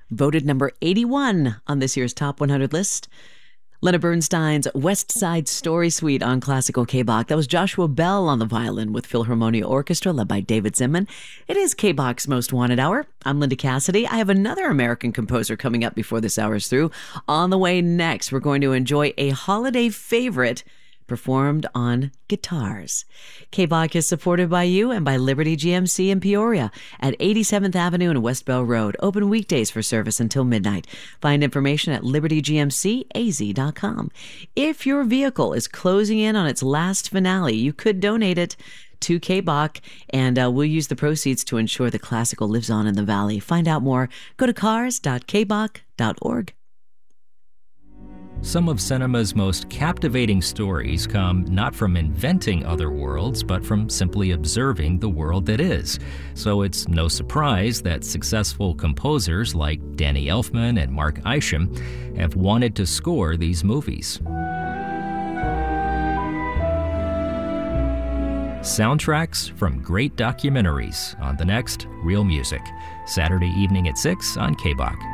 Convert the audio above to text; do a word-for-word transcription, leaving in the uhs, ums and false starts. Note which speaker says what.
Speaker 1: voted number eighty-one on this year's Top one hundred list. Leonard Bernstein's West Side Story Suite on classical K-Bach. That was Joshua Bell on the violin with Philharmonia Orchestra led by David Zinman. It is K-Bach's Most Wanted Hour. I'm Linda Cassidy. I have another American composer coming up before this hour is through. On the way next, we're going to enjoy a holiday favorite performed on guitars. K-Bach is supported by you and by Liberty G M C in Peoria at eighty-seventh Avenue and West Bell Road. Open weekdays for service until midnight. Find information at liberty g m c a z dot com. If your vehicle is closing in on its last finale, you could donate it to K-Bach, and uh, we'll use the proceeds to ensure the classical lives on in the valley. Find out more. Go to cars dot k bach dot org.
Speaker 2: Some of cinema's most captivating stories come not from inventing other worlds, but from simply observing the world that is. So it's no surprise that successful composers like Danny Elfman and Mark Isham have wanted to score these movies. Soundtracks from great documentaries on the next Real Music, Saturday evening at six on K-Bach.